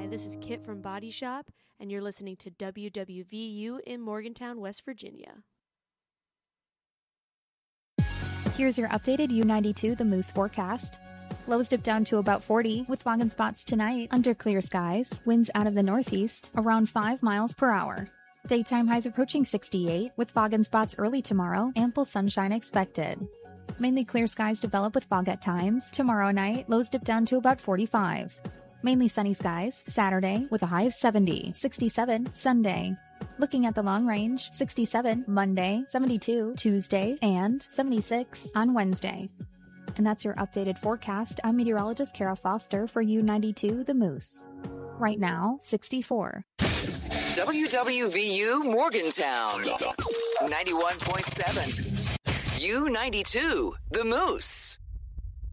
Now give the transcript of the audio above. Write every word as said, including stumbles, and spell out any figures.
this is Kit from Body Shop, and you're listening to W W V U in Morgantown, West Virginia. Here's your updated U ninety-two The Moose forecast. Lows dip down to about forty, with fog and spots tonight under clear skies. Winds out of the northeast, around five miles per hour. Daytime highs approaching sixty-eight, with fog and spots early tomorrow. Ample sunshine expected. Mainly clear skies develop with fog at times. Tomorrow night, lows dip down to about forty-five. Mainly sunny skies, Saturday, with a high of seventy. sixty-seven, Sunday. Looking at the long range, sixty-seven, Monday, seventy-two, Tuesday, and seventy-six on Wednesday. And that's your updated forecast. I'm meteorologist Kara Foster for U ninety-two The Moose. Right now, sixty-four. W W V U Morgantown, ninety-one point seven. U ninety-two The Moose.